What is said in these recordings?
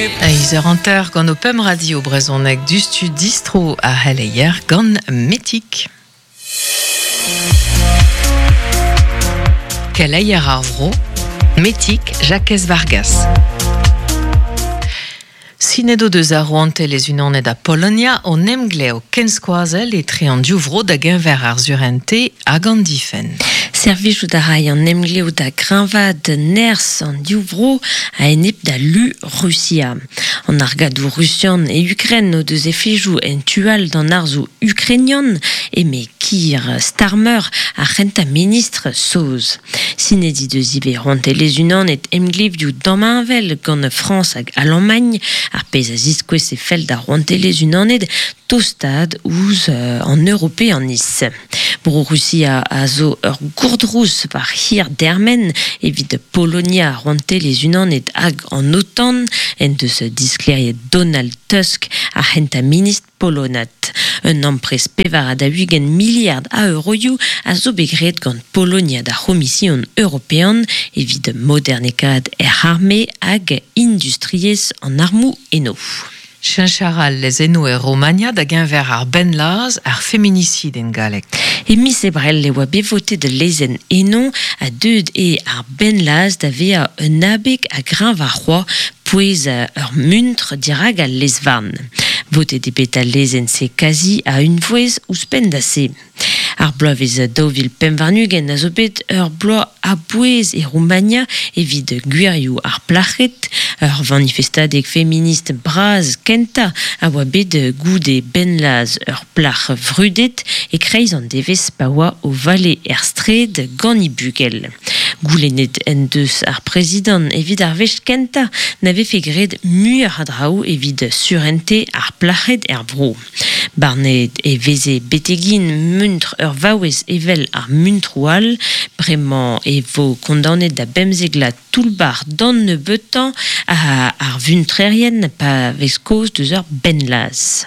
Iser gant Opem Radio brezhoneg dustu distro a heleier gant Metik. Keleier ar vro, Metik Jacques Vargas. Sinedo deus ar roante les unanet a Polonia on emgleo kenskoazel et trean vro da genver ar zurente a gant difen. Servijou da rai an emgleo da grinvad ners an diuvro a enep da lu Russia. An argadou Russian e Ukren no deus efejou en tual d'an arzo Ukrainian e me kir Starmer a renta ministre soz. Sinedi deus ive roante les unanet emglevioù dammañvel gant France hag Allemagne ar pez a ziskouez e fel da roante les unanet tostad ouz en Europé an is. Bro Russia a zo ur gourdrous par hir dermen evit Polonia roante les unanet hag an OTAN en deus diskleuriet Donald Tusk a renta ministre polonat. Un empress pevar da 8 milliard a euroioù a zo begret gant Polonia da Commission européenne evit modernekad armée hag industriez an armou eno. Chencharal les eno e Romagna da genver ar benlaz ar féminicide en galek. E mis ebrel le oa bevote de lezen enon a deud e ar benlaz da vea un abeg a grain va roi pouez ur muntre dirag al lesvan. Vote de bet a lezen se kazi a un voez ouspen da se. Ar bloavez daouvil pemvarnugen a zo bet ur bloa a bouez e Romagna evit gwirioù ar plachet, ur manifestadeg féministe braz kenta a oa bet goude benlaz ur plach vrudet e kreiz an devez pa oa o vale er stred gant i bugel. Goulennet en deus ar prezident evit ar vech kenta n'ave fe gred muur a draou evit surente ar plachet er bro. Barnet e veze betegin muntre ur vaouez evel ar muntroual, bremañ e vo kondamnet da bemzegla toulbar dan ne beutan ar vuntrerien pa vez koz deus ur benlaz.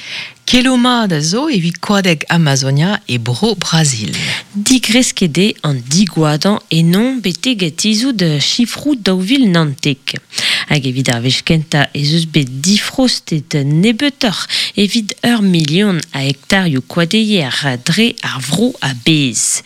Keloma da zo evit koadeg Amazonia e bro Brasil. Digreskede an digouadan e non beteget izou de chifrou daouvil nantek. Hag evit ar vech kenta ez eus bet difrostet nebetor evit ur milion a hektarioù koadeier dre ar vro a bez.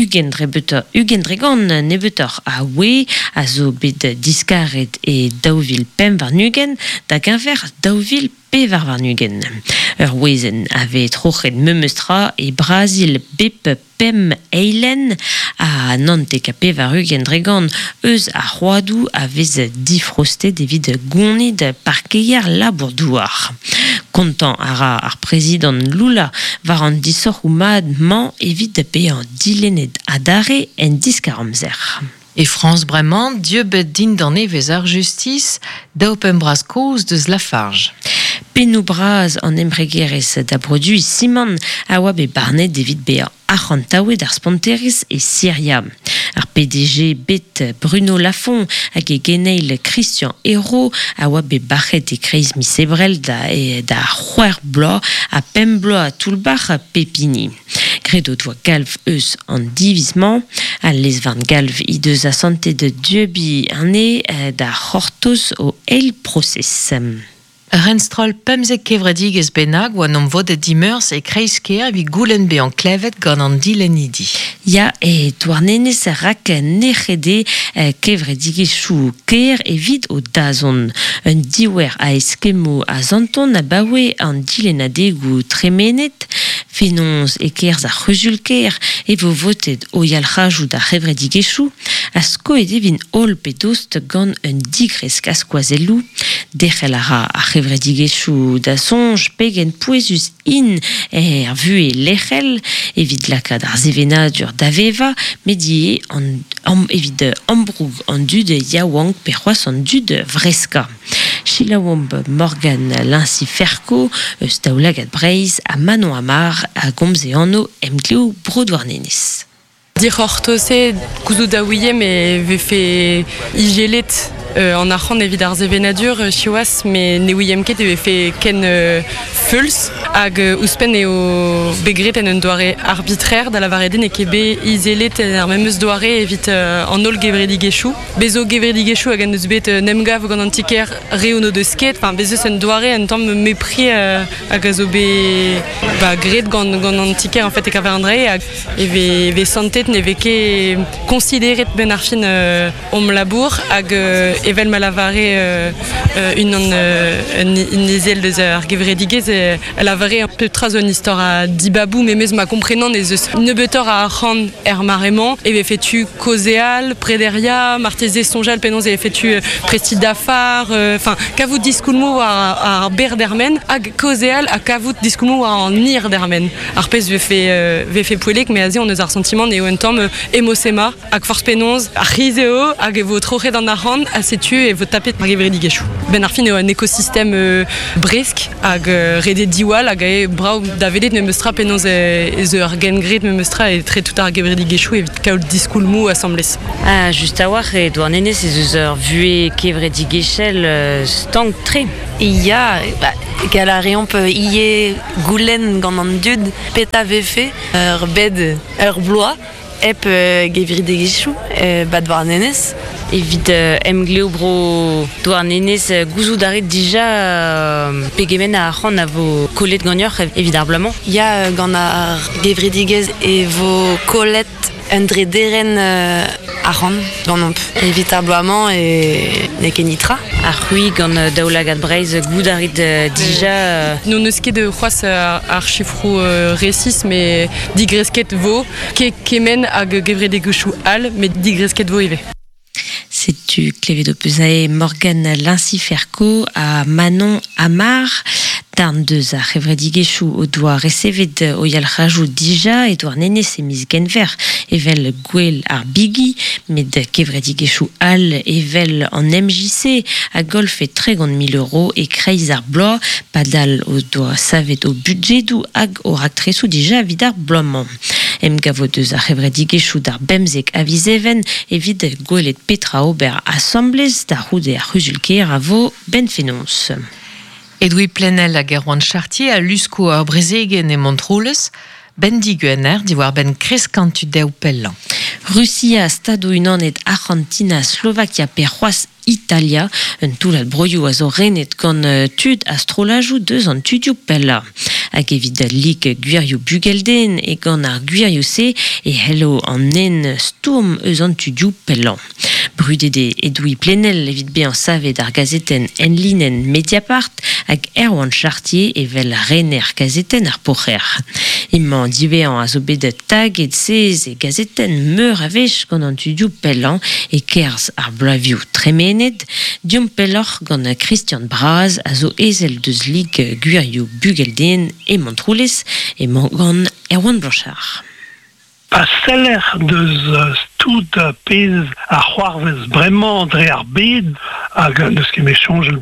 Ugendregan nebetor a we a zo bet diskaret e daouvil pemvarnugen da genver daouvil pevarvarnugen. Ur wezen ave trochet memeustra e Brasil bep pem eilen a nantek a pevarugendregan eus a c'hoadou a vez difrostet evit gonid parkeier labourdouar. Kontant ara ar prezident Lula war an disor ou madman evit pe an dilenet adare en diskaramzer. Et France bremañ, dieu bet din d'an evez ar justice da Opem bras koz deus Lafarge. Penou braz an emregerez da brodui siman a oa be barnet evit be arrantaouet ar sponteriz e Syria. Ar PDG bet Bruno Lafont hag e geneil Christian Hérault a oa be bachet e kreiz mis ebrel da c'hwer bloa a pem bloa a toulbar a pepini. Gredo doa galv eus an divizman, a lesvan galv i deus a sante de duebi ane da c'hortoz o el proses. Renstrol pemzek kevredig ez benag oa nom vod dimeurs e kreizker vi goulen be an klevet gant an dilenidi. Ya e douarnenez rak nec'hede kevredigezhou ker evit o dazon. Un diwer a eskemo a zanton a bawe an dilenadegou tremenet, fenonz e kerz a c'huzulker e vo voted o yalc'hajou da c'hevredigezhou, a sko e devin ol pe dost gant un digresk askoazelou, dechel ara a c'hevredigezhou da sonj pegen pouezus in er vue lechel, evit lakad ar zevenadur da veva, medie evit ambroug an dud yaouank pe c'hoaz an dud vreska. Chilawomb Morgan Lincy Ferko, eus taoulagad Breiz a Manon Amar a gomze anno emgleo brodouarnenez. Dic'hortose gouzout da ouiem e vefe igelet en arran evit ar zevenadur chioas, mais ne ouiam ket eve fait ken feuls hag ouspen eo begret en un doare arbitraire da la vareden e kebe izelet ar memeus doare evit an ol gevredigechou. Bezo gevredigechou hag an eus bet nemgav gant an tiker reono de sket, enfin bezeus un doare en tamm mepri hag a zo be gret gant an tiker en fait e kaver andre hag eve santet ne veke consideret ben ar fin om labour hag evel malavare un ezel deus ar gevredigez lavare un peu traz un histoire a dibabou mais meus ma comprenant ne betor a arran marement eve fetu kozeal prederia marteze sonjal penons eve fetu presti dafar enfin kavout diskoulmou ar ber dermen hag kozeal a kavout diskoulmou ar nir dermen ar pez ve fe pouelek mais azi on eus ar sentiment ne un tamm emosema hag force penons ar rizeo hag evo troche d'an arran a setu e vo tapet ar gevredigechou ben ar fin eo un écosystème bresk hag rede diwal hag e brao davedet ne meustra penons e ur gengret me meustra e tre tout ar gevredigechou evit kaout diskoulmou assemblez. Ah, just a war e doar nene se eus ur vue gevredigechel stank tre. Ya, gal a reomp ie goulenn gant an dud peta vefe ur bed ur bloa ep gevredigechou bad war nenez. Evit emgleo bro doar nenez gouzou daret dija pegemen a arran a vo kolet gagnor evit ar blamant. Ya gant ar gevredigez e vo kolet un dre deren arran gant omp evit ar bloamant e ne ken nitra. Ar c'hwi gant daoulagad breiz gout daret dija... Non eus ket c'hoaz ar chifrou resis, mais digresket vo kemen hag gevredigechou al, mais digresket vo eve. C'est-tu clevet pesae Morgan Linciferco à Manon Amar darn deus a gevredigechou o doa resevet o yal rajou dija e doar nenez e miz genver evel gwell ar bigi met gevredigechou al evel an MJC a golf e 300 000 € e kreiz ar bloa padal o doa savet o budjedou hag o raktresou dija vid ar bloamant. Gavo deus a gevredigechou d'ar bemzek avizeven evit gwelet petra ober assemblez da roude ar ruzulker a vo benfenons. Edoui plenel a Gerwan Chartier a lusko ar brezegen e Montroulez, ben diguener diwar ben kreskantu deu pellan. Russia, Stado Unan et Argentina, Slovakia per c'hoaz Italia, un toulal broioù a zo renet gant tud astrolajou deus an tudioù pella. Hag evit lik gwirioù bugelden e gant ar gwirioù se e hello an nen stourm eus an tudioù pellan. Brudede edoui plenel evit be an savet ar gazeten enlinen Mediapart hag Erwan Chartier evel rener gazeten ar pocher. Imman divean a zo bet tag et sez e gazeten meur a vech gant an tudioù pellan e kerz ar blavioù tremenet diom pelloc'h gant Christian Braz a zo ezel deus lig gwirioù bugelden e Montroulez e gant Erwan Blanchard. A seller deus tout pez a c'hoarvez bremañ dre ar bed hag deus ket mechonjel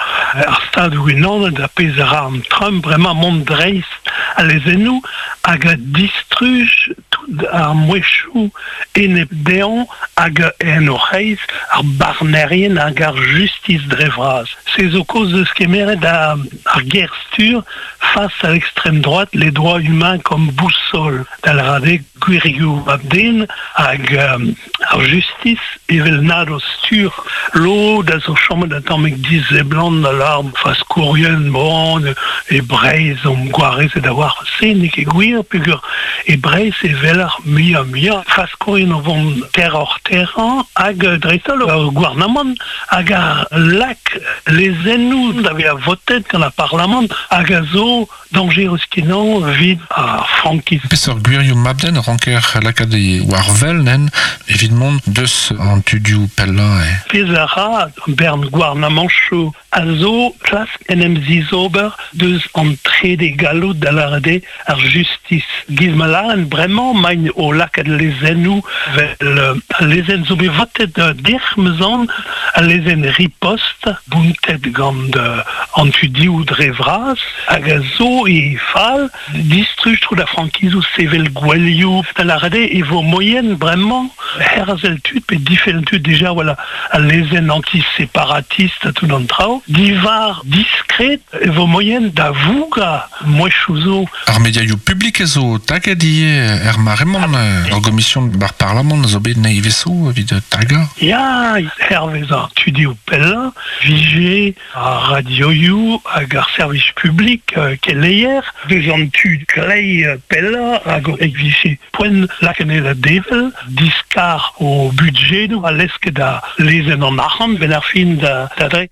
ar stad Unan da pez ar Trump bremañ mont dreist a lezennoù hag distruj tout ar mouechou enep dean hag en oc'heiz ar barnerien hag ar justice dre vraz. Se zo koz deus ket meret ar gerstur face à l'extrême droite les droits humains comme boussole dal radek gwirioù abden hag ar justice evel nado stur lo da zo chom da tammek diz e blant da l'arm fas kourien bon e breiz om gwarez e da war senek e gwir pugur e breiz e velar mia fas kourien o vont terra or terra hag dreistol o gouarnamant hag ar lak lezennoù da vez a votet gant a parlament hag a zo dangerous kenan vid a frankis. Pesor gwirioù mabden ranker lakade war velnen evidemment deus an tudioù pellan e. Pezara bern gouarnamant chou Also, Klask enem zizober deus an trede galou da la rede ar justice. Giz malaren bremañ main o lakad lezenou vel lezen zo bevatet dermzan a lezen ripost buntet gant antudioù drevras hag a zo e fal distruj tro da frankizou sevel gwelioù da la rede e vo moyen bremañ herzel tud pe difel tud deja voilà a lezen anti-séparatiste tout an trao divar diskret vo moyen da vouga moechouzo. Ar mediaioù publik ezo tagadie maremon ar gomission bar parlament zo bet neiveso vid taga. Ya, herveza tudioù pella, vije a radioioù hag ar service publik keleier, deus an tud klei pella hag eg vije poen lakene la devel, diskar o budget a leske da lezen an arc'hant ben ar fin da dre.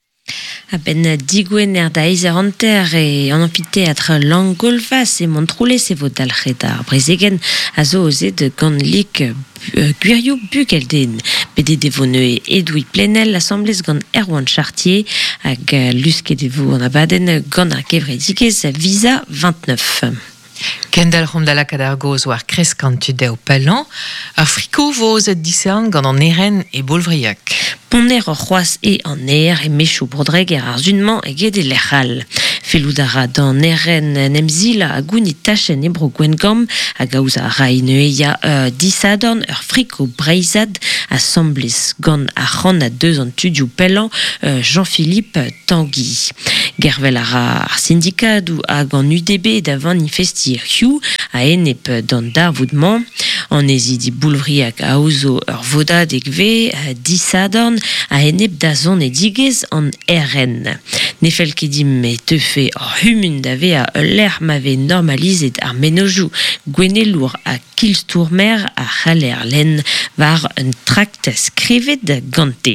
A ben digwen da eizer anter e an amfiteatre Langolfas e Montroule se vo dalc'het ar brezegen a zo ozet gant lik gwirioù bugelden. Bede devo neue Edoui Plenel assemblez gant Erwan Chartier hag lusket devo an abadenn gant ar gevredigez Visa 29. Kendal Rondala Kadargoz war kreskantud eo pellan, ar friko vo ozet discern gant an eren e bolvriak. Ponner ur c'hoaz e an er e mechou brodreg ar zunman e gede lec'hal. Feloudara d'an eren nemzila a gouni tachen ebro gwengam a gaouza a rai neueia disadorn ur friko breizad assemblez gant a c'han a deus an tudioù pellan Jean-Philippe Tanguy. Gervel ar syndikadou hag an UDB da manifestir hiou a enep d'an darvoudman an ezidi boulvriak a ouzo ur vodad egve disadorn a enep da zon e digez an RN. Nefel kedim e teufe ar humun da vea l'er m'ave normalizet ar menojou gwenelour a kilstourmer a c'haller len war un trakt skrivet gante.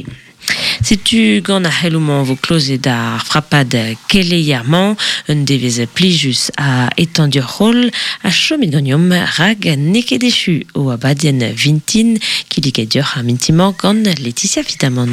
Setu gant a c'hellouman vo klozet ar frappad keleiarman un devez plijus a etandur rol a chomet gagnom rag nekedechu o abadien vintin kiliket dur ar mintiman gant Laetitia Fitamon.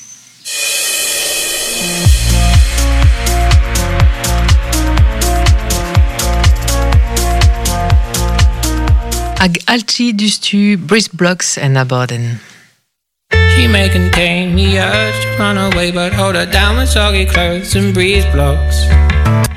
Hag alti dustu Brice Blocks en abadenn. She may contain the urge to run away, but hold her down with soggy clothes and breeze blocks.